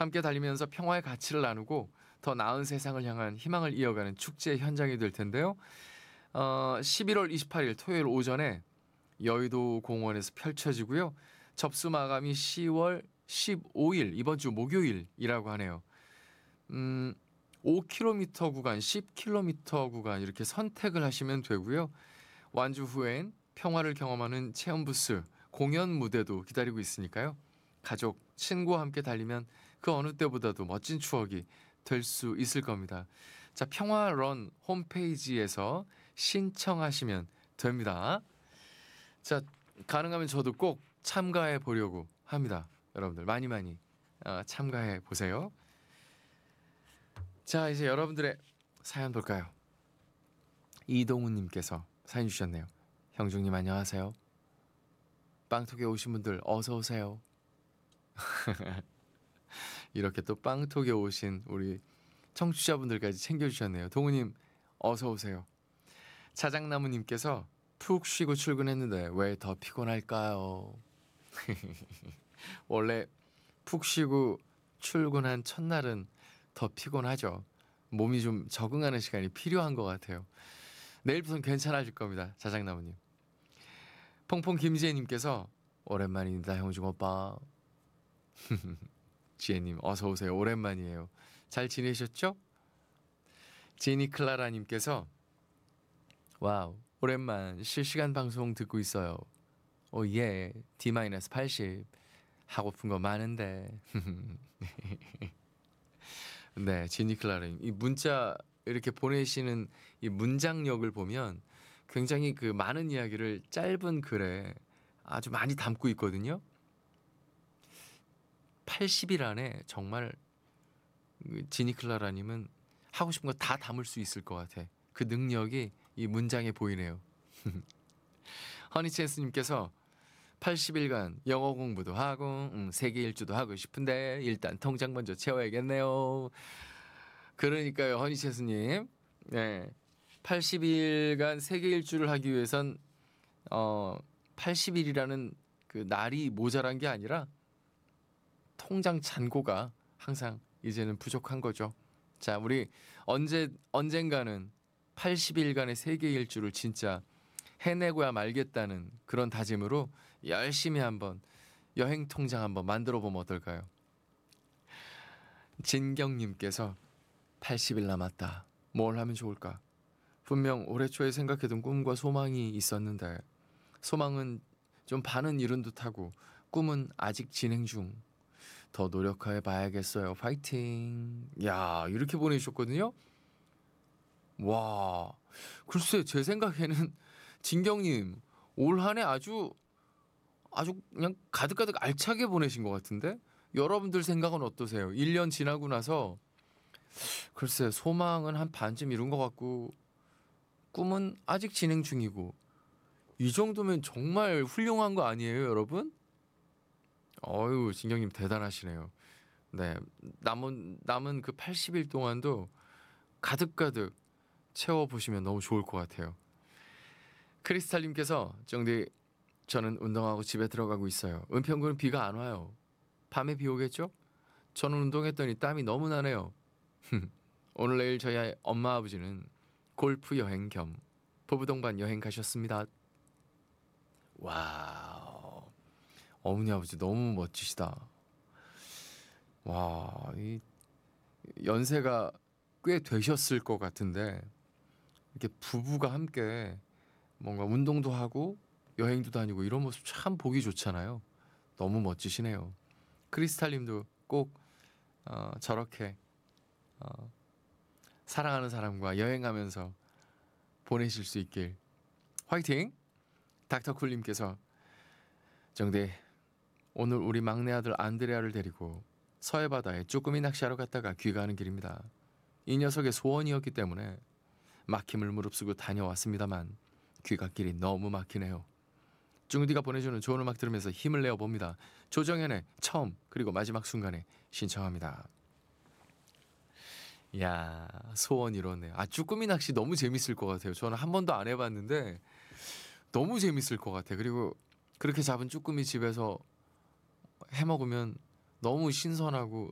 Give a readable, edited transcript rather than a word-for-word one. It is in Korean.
함께 달리면서 평화의 가치를 나누고 더 나은 세상을 향한 희망을 이어가는 축제 현장이 될 텐데요. 11월 28일 토요일 오전에 여의도 공원에서 펼쳐지고요. 접수 마감이 10월 15일 이번 주 목요일이라고 하네요. 5km 구간, 10km 구간 이렇게 선택을 하시면 되고요. 완주 후엔 평화를 경험하는 체험 부스, 공연 무대도 기다리고 있으니까요. 가족, 친구와 함께 달리면 그 어느 때보다도 멋진 추억이 될 수 있을 겁니다. 자, 평화런 홈페이지에서 신청하시면 됩니다. 자, 가능하면 저도 꼭 참가해 보려고 합니다. 여러분들 많이 참가해 보세요. 자, 이제 여러분들의 사연 볼까요? 이동훈님께서 사연 주셨네요. 형중님 안녕하세요. 빵톡에 오신 분들 어서 오세요. 이렇게 또 빵톡에 오신 우리 청취자분들까지 챙겨주셨네요. 동훈님 어서 오세요. 자작나무님께서 푹 쉬고 출근했는데 왜 더 피곤할까요? 원래 푹 쉬고 출근한 첫날은 더 피곤하죠. 몸이 좀 적응하는 시간이 필요한 것 같아요. 내일부터는 괜찮아질 겁니다. 자작나무님. 퐁퐁 김지혜님께서 오랜만입니다. 형중 오빠. 지혜님 어서 오세요. 오랜만이에요. 잘 지내셨죠? 지니클라라님께서 와우 오랜만 실시간 방송 듣고 있어요. 오예 D-80 하고픈 거 많은데. 네, 지니클라라님 이 문자 이렇게 보내시는 이 문장력을 보면 굉장히 그 많은 이야기를 짧은 글에 아주 많이 담고 있거든요. 80일 안에 정말 지니클라라님은 하고 싶은 거 다 담을 수 있을 것 같아. 그 능력이 이 문장에 보이네요. 허니체스님께서 80일간 영어 공부도 하고 세계 일주도 하고 싶은데 일단 통장 먼저 채워야겠네요. 그러니까요, 허니체스님. 네, 80일간 세계 일주를 하기 위해선 80일이라는 그 날이 모자란 게 아니라 통장 잔고가 항상 이제는 부족한 거죠. 자, 우리 언젠가는 80일간의 세계 일주를 진짜 해내고야 말겠다는 그런 다짐으로 열심히 한번 여행 통장 한번 만들어 보면 어떨까요? 진경님께서 80일 남았다. 뭘 하면 좋을까? 분명 올해 초에 생각해둔 꿈과 소망이 있었는데 소망은 좀 반은 이룬 듯하고 꿈은 아직 진행 중. 더 노력해 봐야겠어요. 파이팅. 야, 이렇게 보내주셨거든요. 와, 글쎄 제 생각에는 진경님 올 한 해 아주 그냥 가득가득 알차게 보내신 것 같은데 여러분들 생각은 어떠세요? 1년 지나고 나서 글쎄 소망은 한 반쯤 이룬 것 같고 꿈은 아직 진행 중이고 이 정도면 정말 훌륭한 거 아니에요, 여러분? 어유, 진경님 대단하시네요. 네, 남은 그 80일 동안도 가득가득 채워보시면 너무 좋을 것 같아요. 크리스탈님께서 정디 저는 운동하고 집에 들어가고 있어요. 은평구는 비가 안 와요. 밤에 비 오겠죠? 저는 운동했더니 땀이 너무 나네요. 오늘 내일 저희 엄마 아버지는 골프 여행 겸 부부 동반 여행 가셨습니다. 와우, 어머니 아버지 너무 멋지시다. 와, 이 연세가 꽤 되셨을 것 같은데 이렇게 부부가 함께 뭔가 운동도 하고 여행도 다니고 이런 모습 참 보기 좋잖아요. 너무 멋지시네요. 크리스탈님도 꼭 저렇게 사랑하는 사람과 여행하면서 보내실 수 있길 화이팅! 닥터쿨님께서 정대 오늘 우리 막내 아들 안드레아를 데리고 서해바다에 쭈꾸미 낚시하러 갔다가 귀가하는 길입니다. 이 녀석의 소원이었기 때문에 막힘을 무릅쓰고 다녀왔습니다만 귀갓길이 너무 막히네요. 쭈디가 보내주는 좋은 음악 들으면서 힘을 내어봅니다. 조정현의 처음 그리고 마지막 순간에 신청합니다. 이야, 소원 이뤘네요. 아, 쭈꾸미 낚시 너무 재밌을 것 같아요. 저는 한 번도 안 해봤는데 너무 재밌을 것 같아요. 그리고 그렇게 잡은 쭈꾸미 집에서 해먹으면 너무 신선하고